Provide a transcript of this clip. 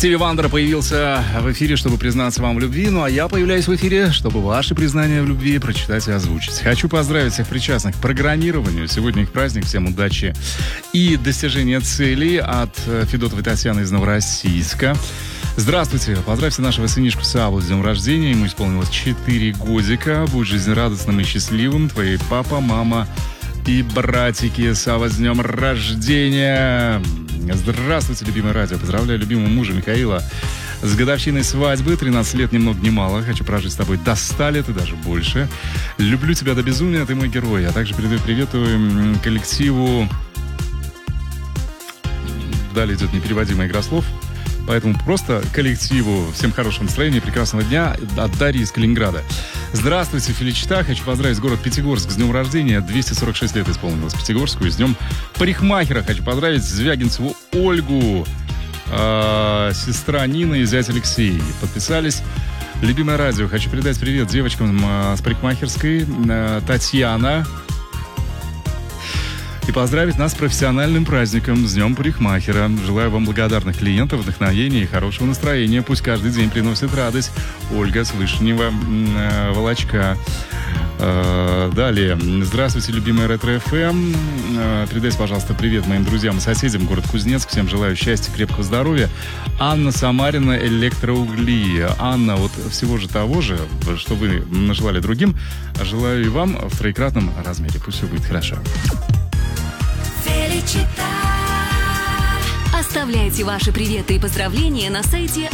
Стиви Вандер появился в эфире, чтобы признаться вам в любви. Ну а я появляюсь в эфире, чтобы ваши признания в любви прочитать и озвучить. Хочу поздравить всех причастных к программированию. Сегодня их праздник. Всем удачи и достижения целей от Федотовой Татьяны из Новороссийска. Здравствуйте. Поздравьте нашего сынишку Саву с днем рождения. Ему исполнилось 4 годика. Будь жизнерадостным и счастливым. Твои папа, мама и братики. Сава, с днем рождения. Здравствуйте, любимое радио. Поздравляю любимого мужа Михаила с годовщиной свадьбы. 13 лет, ни много ни мало. Хочу прожить с тобой до 100 лет и даже больше. Люблю тебя до безумия, ты мой герой. А также передаю привету коллективу. Далее идет непереводимая игра слов. Поэтому просто коллективу всем хорошего настроения и прекрасного дня от Дарьи из Калининграда. Здравствуйте, Феличита. Хочу поздравить город Пятигорск с днем рождения. 246 лет исполнилось Пятигорску. И с днем парикмахера хочу поздравить Звягинцеву Ольгу, сестра Нина и зять Алексей. Подписались. Любимое радио. Хочу передать привет девочкам с парикмахерской. Татьяна. И поздравить нас с профессиональным праздником, с Днем парикмахера. Желаю вам благодарных клиентов, вдохновения и хорошего настроения. Пусть каждый день приносит радость. Ольга с Вышнего Волочка. Далее. Здравствуйте, любимая Ретро-ФМ. Передайте, пожалуйста, привет моим друзьям и соседям. Город Кузнецк. Всем желаю счастья, крепкого здоровья. Анна Самарина, электроугли. Анна, вот всего же того же, что вы нажелали другим, желаю и вам в троекратном размере. Пусть все будет хорошо. Оставляйте ваши приветы и поздравления на сайте